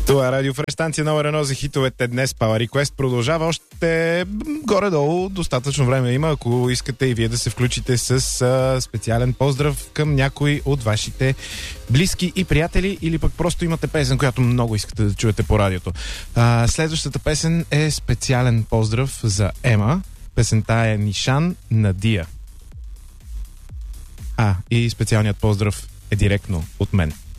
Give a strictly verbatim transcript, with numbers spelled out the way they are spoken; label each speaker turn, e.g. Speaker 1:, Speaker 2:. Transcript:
Speaker 1: Това е Радио Фреш, станция номер едно за хитовете днес. Power Request продължава още горе-долу. Достатъчно време има, ако искате и вие да се включите с а, специален поздрав към някой от вашите близки и приятели, или пък просто имате песен, която много искате да чуете по радиото. А, следващата песен е специален поздрав за Ема. Песента е Нишан на Дия. А, и специалният поздрав е директно от мен.